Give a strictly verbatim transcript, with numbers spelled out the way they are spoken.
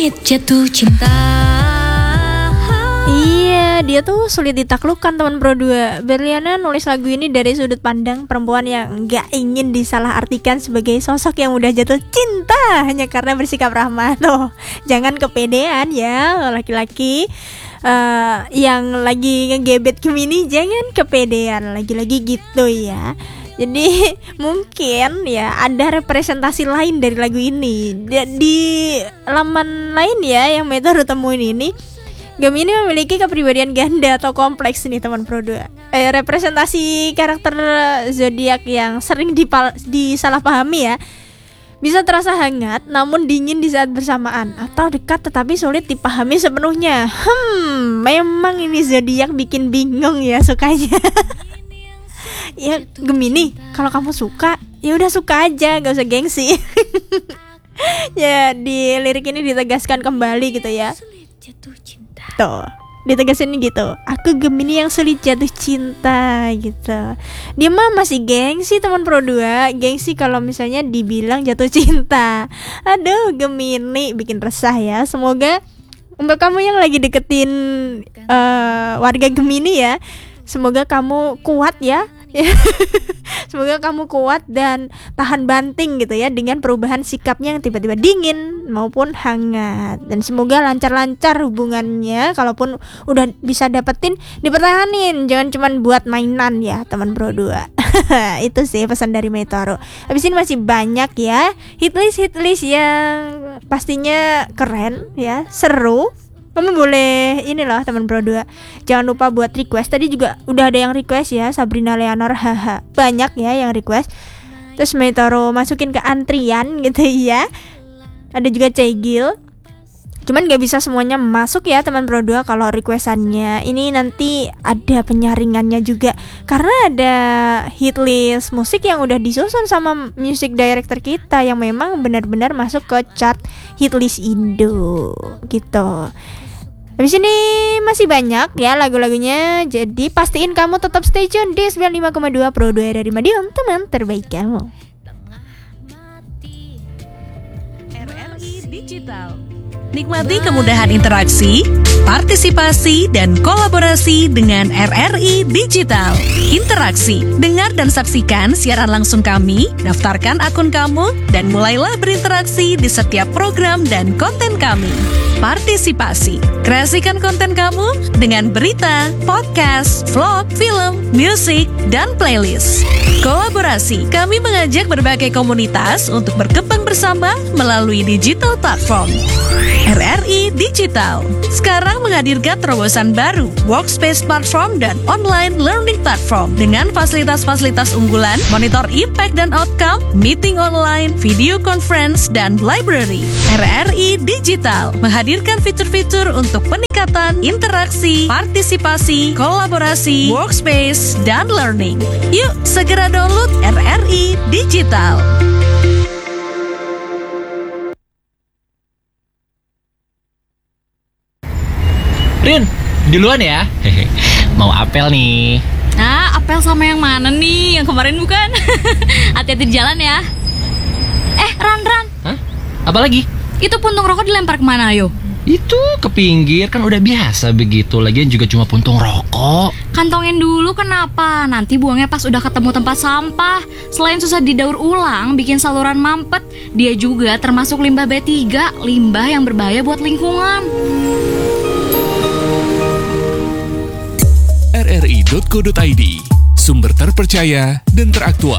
Sulit jatuh cinta. Iya, dia tuh sulit ditaklukkan teman Pro dua. Berliana nulis lagu ini dari sudut pandang perempuan yang gak ingin disalahartikan sebagai sosok yang mudah jatuh cinta hanya karena bersikap ramah. Tuh, jangan kepedean ya laki-laki uh, yang lagi ngegebet Gemini, jangan kepedean lagi-lagi gitu ya. Jadi mungkin ya ada representasi lain dari lagu ini. Di, di laman lain ya yang Meta udah temuin ini, Gemini memiliki kepribadian ganda atau kompleks nih teman Pro dua. Eh, representasi karakter zodiak yang sering dipal- disalahpahami ya. Bisa terasa hangat namun dingin di saat bersamaan, atau dekat tetapi sulit dipahami sepenuhnya. Hmm, memang ini zodiak bikin bingung ya sukanya. Ya Gemini, kalau kamu suka ya udah suka aja, gak usah gengsi. Ya di lirik ini ditegaskan kembali gitu ya. Tuh, ditegasin gitu. Aku Gemini yang sulit jatuh cinta gitu. Dia mah masih gengsi teman Pro dua. Gengsi kalau misalnya dibilang jatuh cinta. Aduh, Gemini bikin resah ya. Semoga untuk kamu yang lagi deketin uh, warga Gemini ya, semoga kamu kuat ya. Semoga kamu kuat dan tahan banting gitu ya dengan perubahan sikapnya yang tiba-tiba dingin maupun hangat. Dan semoga lancar-lancar hubungannya. Kalaupun udah bisa dapetin, dipertahanin, jangan cuma buat mainan ya teman Pro dua. Itu sih pesan dari Meteoro. Habis ini masih banyak ya hitlist hitlist yang pastinya keren ya, seru. Kamu boleh ini loh teman Pro dua, jangan lupa buat request. Tadi juga udah ada yang request ya, Sabrina Leonor, haha, banyak ya yang request. Terus Meteoro masukin ke antrian gitu ya. Ada juga Cegil. Cuman gak bisa semuanya masuk ya teman Pro dua kalau requestannya. Ini nanti ada penyaringannya juga, karena ada hitlist musik yang udah disusun sama music director kita yang memang benar-benar masuk ke chart hitlist Indo gitu. Habis ini masih banyak ya lagu-lagunya. Jadi pastiin kamu tetap stay tune di sembilan puluh lima koma dua Pro dua dari Madiun, teman terbaik kamu. R R I Digital. Nikmati kemudahan interaksi, partisipasi, dan kolaborasi dengan R R I Digital. Interaksi, dengar dan saksikan siaran langsung kami, daftarkan akun kamu, dan mulailah berinteraksi di setiap program dan konten kami. Partisipasi, kreasikan konten kamu dengan berita, podcast, vlog, film, musik, dan playlist. Kolaborasi, kami mengajak berbagai komunitas untuk berkembang bersama melalui digital platform. R R I Digital sekarang menghadirkan terobosan baru, workspace platform dan online learning platform dengan fasilitas-fasilitas unggulan, monitor impact dan outcome, meeting online, video conference, dan library. R R I Digital menghadirkan fitur-fitur untuk peningkatan interaksi, partisipasi, kolaborasi, workspace, dan learning. Yuk segera download R R I Digital. Rin, duluan ya. Mau apel nih. Nah, apel sama yang mana nih? Yang kemarin bukan? Hati-hati di jalan ya. Eh, Ran, Ran. Hah? Apa lagi? Itu puntung rokok dilempar kemana, ayo? Itu ke pinggir, kan udah biasa begitu. Lagian juga cuma puntung rokok. Kantongin dulu, kenapa? Nanti buangnya pas udah ketemu tempat sampah. Selain susah didaur ulang, bikin saluran mampet, dia juga termasuk limbah B tiga, limbah yang berbahaya buat lingkungan. R R I titik co titik I D, sumber terpercaya dan teraktual.